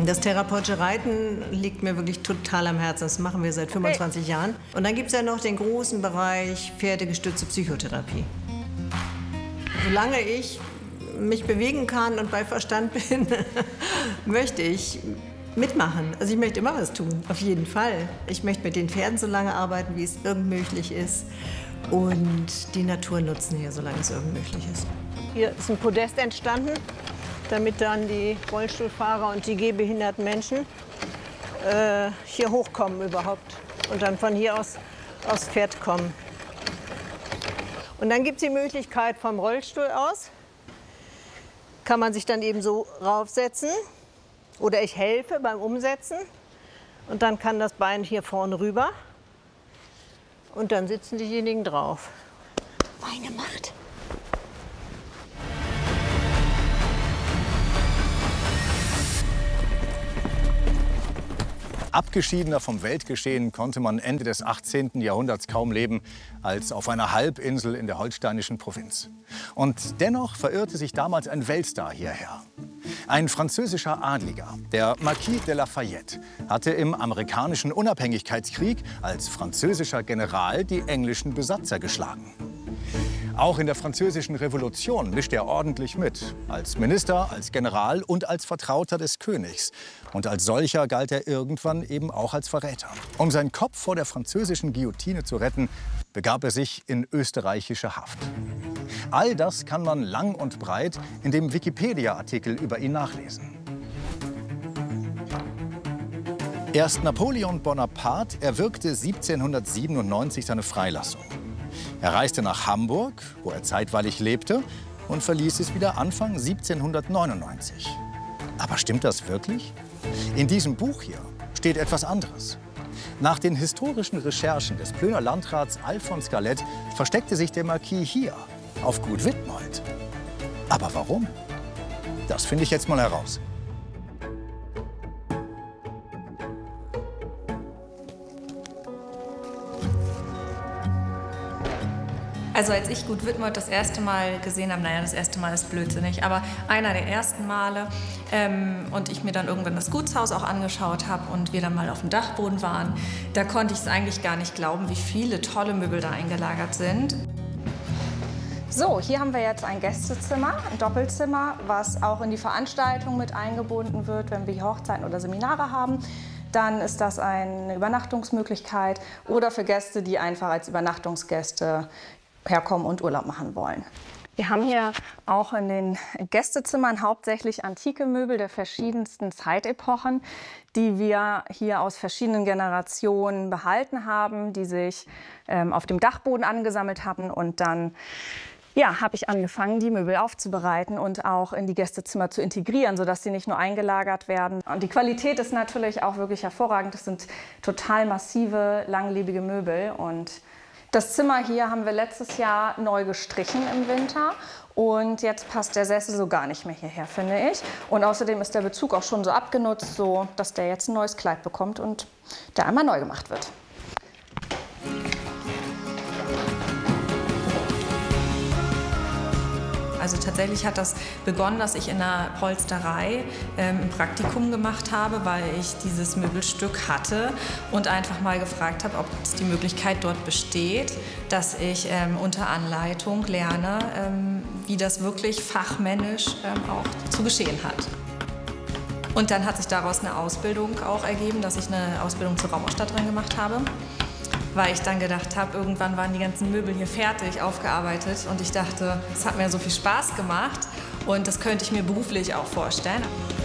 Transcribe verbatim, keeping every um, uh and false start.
Das therapeutische Reiten liegt mir wirklich total am Herzen. Das machen wir seit fünfundzwanzig okay. Jahren. Und dann gibt es ja noch den großen Bereich pferdegestützte Psychotherapie. Solange ich mich bewegen kann und bei Verstand bin, möchte ich mitmachen. Also ich möchte immer was tun, auf jeden Fall. Ich möchte mit den Pferden so lange arbeiten, wie es irgend möglich ist. Und die Natur nutzen hier, solange es irgend möglich ist. Hier ist ein Podest entstanden, damit dann die Rollstuhlfahrer und die gehbehinderten Menschen äh, hier hochkommen überhaupt und dann von hier aus aufs Pferd kommen. Und dann gibt es die Möglichkeit vom Rollstuhl aus, kann man sich dann eben so raufsetzen oder ich helfe beim Umsetzen und dann kann das Bein hier vorne rüber und dann sitzen diejenigen drauf. Meine Macht. Abgeschiedener vom Weltgeschehen konnte man Ende des achtzehnten Jahrhunderts kaum leben als auf einer Halbinsel in der holsteinischen Provinz. Und dennoch verirrte sich damals ein Weltstar hierher. Ein französischer Adliger, der Marquis de Lafayette, hatte im amerikanischen Unabhängigkeitskrieg als französischer General die englischen Besatzer geschlagen. Auch in der Französischen Revolution mischte er ordentlich mit. Als Minister, als General und als Vertrauter des Königs. Und als solcher galt er irgendwann eben auch als Verräter. Um seinen Kopf vor der französischen Guillotine zu retten, begab er sich in österreichische Haft. All das kann man lang und breit in dem Wikipedia-Artikel über ihn nachlesen. Erst Napoleon Bonaparte erwirkte siebzehnhundertsiebenundneunzig seine Freilassung. Er reiste nach Hamburg, wo er zeitweilig lebte, und verließ es wieder Anfang siebzehnhundertneunundneunzig. Aber stimmt das wirklich? In diesem Buch hier steht etwas anderes. Nach den historischen Recherchen des Plöner Landrats Alfons Gallet versteckte sich der Marquis hier, auf Gut Wittmold. Aber warum? Das finde ich jetzt mal heraus. Also als ich Gut Wittmold das erste Mal gesehen habe, naja, das erste Mal ist blödsinnig, aber einer der ersten Male ähm, und ich mir dann irgendwann das Gutshaus auch angeschaut habe und wir dann mal auf dem Dachboden waren, da konnte ich es eigentlich gar nicht glauben, wie viele tolle Möbel da eingelagert sind. So, hier haben wir jetzt ein Gästezimmer, ein Doppelzimmer, was auch in die Veranstaltung mit eingebunden wird, wenn wir hier Hochzeiten oder Seminare haben. Dann ist das eine Übernachtungsmöglichkeit oder für Gäste, die einfach als Übernachtungsgäste herkommen und Urlaub machen wollen. Wir haben hier auch in den Gästezimmern hauptsächlich antike Möbel der verschiedensten Zeitepochen, die wir hier aus verschiedenen Generationen behalten haben, die sich ähm, auf dem Dachboden angesammelt haben. Und dann ja, habe ich angefangen, die Möbel aufzubereiten und auch in die Gästezimmer zu integrieren, sodass sie nicht nur eingelagert werden. Und die Qualität ist natürlich auch wirklich hervorragend. Das sind total massive, langlebige Möbel. Und das Zimmer hier haben wir letztes Jahr neu gestrichen im Winter und jetzt passt der Sessel so gar nicht mehr hierher, finde ich. Und außerdem ist der Bezug auch schon so abgenutzt, so dass der jetzt ein neues Kleid bekommt und der einmal neu gemacht wird. Also tatsächlich hat das begonnen, dass ich in einer Polsterei ähm, ein Praktikum gemacht habe, weil ich dieses Möbelstück hatte und einfach mal gefragt habe, ob es die Möglichkeit dort besteht, dass ich ähm, unter Anleitung lerne, ähm, wie das wirklich fachmännisch ähm, auch zu geschehen hat. Und dann hat sich daraus eine Ausbildung auch ergeben, dass ich eine Ausbildung zur Raumausstatterin gemacht habe. Weil ich dann gedacht habe, irgendwann waren die ganzen Möbel hier fertig, aufgearbeitet und ich dachte, es hat mir so viel Spaß gemacht und das könnte ich mir beruflich auch vorstellen.